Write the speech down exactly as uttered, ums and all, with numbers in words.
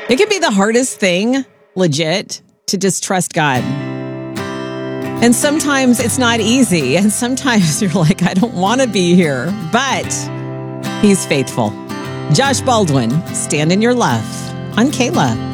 It can be the hardest thing, legit, to just trust God. And sometimes it's not easy. And sometimes you're like, I don't want to be here, but He's faithful. Josh Baldwin, Stand in Your Love on Kayla.